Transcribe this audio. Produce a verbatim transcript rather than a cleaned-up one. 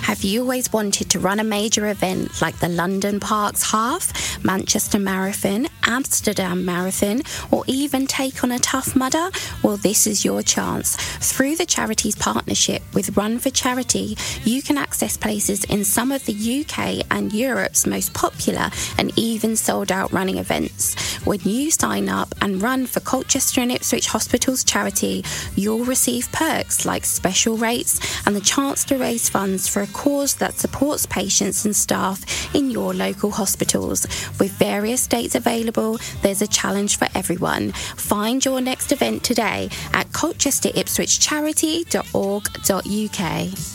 Have you always wanted to run a major event like the London Parks Half, Manchester Marathon, Amsterdam Marathon, or even take on a Tough Mudder? Well, this is your chance. Through the charities partnership with Run for Charity, you can access places in some of the U K and Europe's most popular and even sold out running events. When you sign up and run for Colchester and Ipswich Hospitals charity, you'll receive perks like special rates and the chance to raise funds for a cause that supports patients and staff in your local hospitals. With various dates available, there's a challenge for everyone. Find your next event today at colchester ipswich charity dot org dot uk.